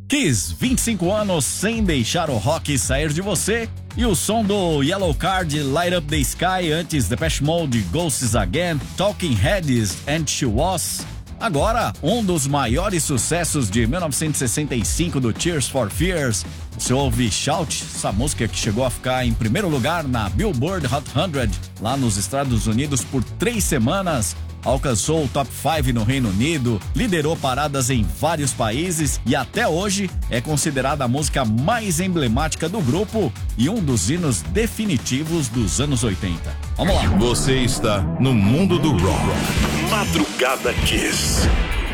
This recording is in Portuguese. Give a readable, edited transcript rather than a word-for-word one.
Kiss, 25 anos sem deixar o rock sair de você. E o som do Yellow Card, Light Up the Sky, antes Depeche Mode, Ghosts Again, Talking Heads and She Was. Agora, um dos maiores sucessos de 1965 do Tears for Fears. Você ouve Shout, essa música que chegou a ficar em primeiro lugar na Billboard Hot 100, lá nos Estados Unidos por 3 semanas. Alcançou o top 5 no Reino Unido, liderou paradas em vários países e até hoje é considerada a música mais emblemática do grupo e um dos hinos definitivos dos anos 80. Vamos lá. Você está no mundo do rock. Madrugada Kiss.